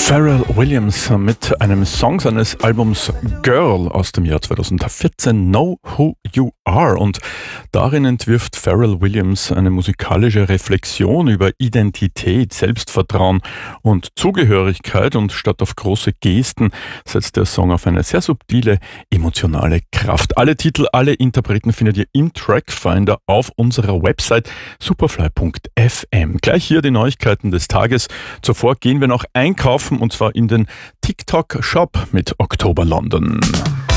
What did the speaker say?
Pharrell Williams mit einem Song seines Albums Girl aus dem Jahr 2014, Know Who You Are. Und darin entwirft Pharrell Williams eine musikalische Reflexion über Identität, Selbstvertrauen und Zugehörigkeit. Und statt auf große Gesten setzt der Song auf eine sehr subtile, emotionale Kraft. Alle Titel, alle Interpreten findet ihr im Trackfinder auf unserer Website superfly.fm. Gleich hier die Neuigkeiten des Tages. Zuvor gehen wir noch einkaufen, und zwar in den TikTok Shop mit Oktober London.